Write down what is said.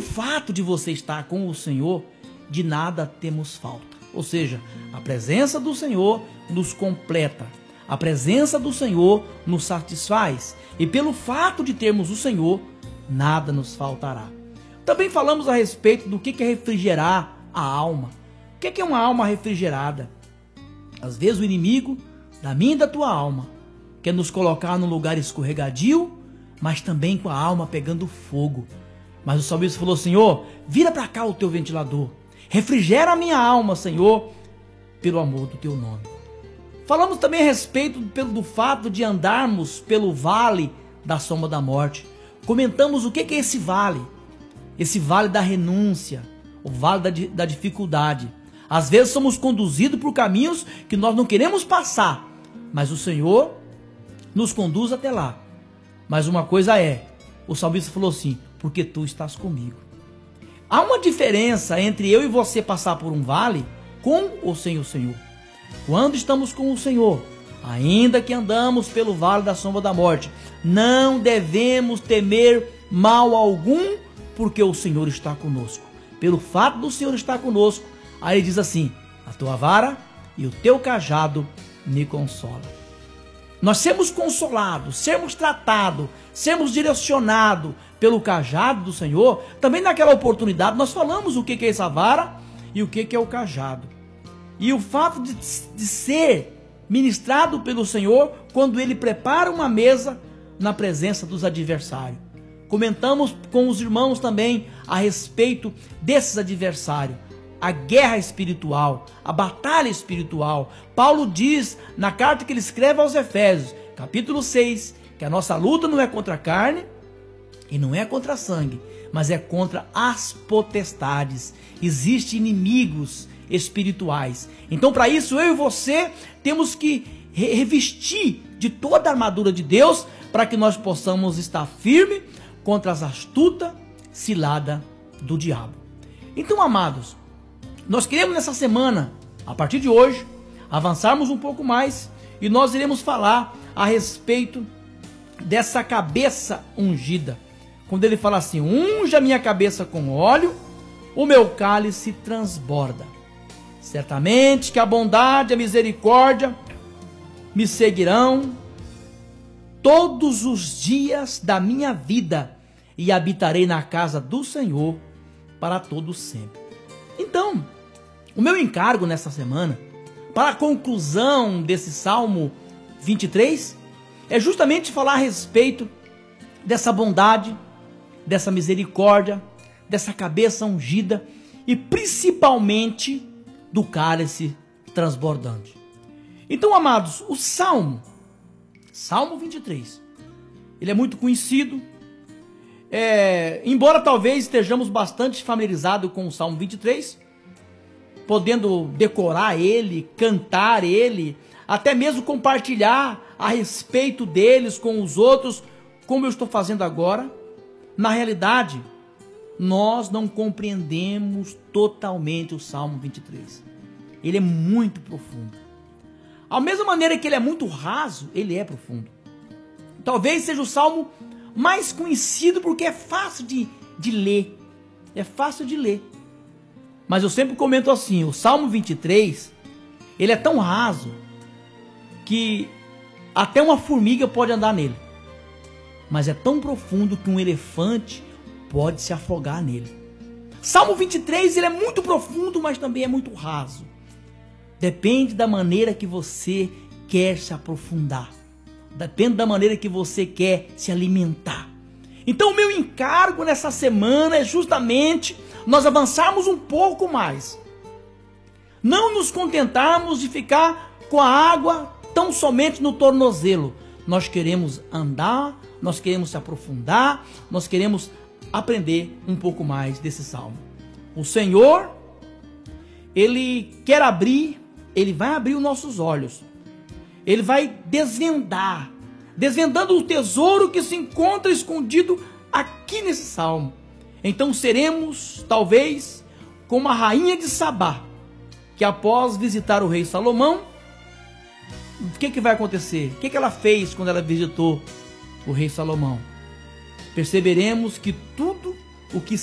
fato de você estar com o Senhor, de nada temos falta. Ou seja, a presença do Senhor nos completa. A presença do Senhor nos satisfaz. E pelo fato de termos o Senhor, nada nos faltará. Também falamos a respeito do que é refrigerar a alma. O que é uma alma refrigerada? Às vezes o inimigo da minha e da tua alma quer nos colocar num lugar escorregadio, mas também com a alma pegando fogo. Mas o salmista falou: Senhor, vira para cá o teu ventilador. Refrigera a minha alma, Senhor, pelo amor do teu nome. Falamos também a respeito do fato de andarmos pelo vale da sombra da morte. Comentamos o que é esse vale. Esse vale da renúncia, o vale da dificuldade. Às vezes somos conduzidos por caminhos que nós não queremos passar, mas o Senhor nos conduz até lá. Mas uma coisa é, o salmista falou assim: porque tu estás comigo. Há uma diferença entre eu e você passar por um vale com ou sem o Senhor. Quando estamos com o Senhor, ainda que andamos pelo vale da sombra da morte, não devemos temer mal algum, porque o Senhor está conosco. Pelo fato do Senhor estar conosco, aí ele diz assim: a tua vara e o teu cajado me consolam. Nós sermos consolados, sermos tratados, sermos direcionados pelo cajado do Senhor. Também naquela oportunidade nós falamos o que é essa vara e o que é o cajado. E o fato de ser ministrado pelo Senhor quando Ele prepara uma mesa na presença dos adversários. Comentamos com os irmãos também a respeito desses adversários. A guerra espiritual, a batalha espiritual. Paulo diz na carta que ele escreve aos Efésios, capítulo 6, que a nossa luta não é contra a carne e não é contra a sangue, mas é contra as potestades. Existem inimigos espirituais. Então, para isso, eu e você temos que revestir de toda a armadura de Deus para que nós possamos estar firme contra as astutas ciladas do diabo. Então, amados, nós queremos nessa semana, a partir de hoje, avançarmos um pouco mais e nós iremos falar a respeito dessa cabeça ungida. Quando ele fala assim: unja minha cabeça com óleo, o meu cálice transborda. Certamente que a bondade e a misericórdia me seguirão todos os dias da minha vida e habitarei na casa do Senhor para todo sempre. Então, o meu encargo nessa semana, para a conclusão desse Salmo 23, é justamente falar a respeito dessa bondade, dessa misericórdia, dessa cabeça ungida e principalmente do cálice transbordante. Então, amados, o Salmo 23, ele é muito conhecido, embora talvez estejamos bastante familiarizados com o Salmo 23, podendo decorar ele, cantar ele, até mesmo compartilhar a respeito deles com os outros, como eu estou fazendo agora. Na realidade, nós não compreendemos totalmente o Salmo 23. Ele é muito profundo. A mesma maneira que ele é muito raso, ele é profundo. Talvez seja o Salmo mais conhecido porque é fácil de ler. É fácil de ler. Mas eu sempre comento assim, o Salmo 23, ele é tão raso que até uma formiga pode andar nele. Mas é tão profundo que um elefante pode se afogar nele. Salmo 23, ele é muito profundo, mas também é muito raso. Depende da maneira que você quer se aprofundar. Depende da maneira que você quer se alimentar. Então o meu encargo nessa semana é justamente nós avançarmos um pouco mais. Não nos contentarmos de ficar com a água tão somente no tornozelo. Nós queremos andar, nós queremos se aprofundar, nós queremos aprender um pouco mais desse salmo. O Senhor, Ele quer abrir, Ele vai abrir os nossos olhos. Ele vai desvendando o tesouro que se encontra escondido aqui nesse salmo. Então seremos, talvez, como a rainha de Sabá, que após visitar o rei Salomão, o que vai acontecer? O que ela fez quando ela visitou o rei Salomão? Perceberemos que tudo o que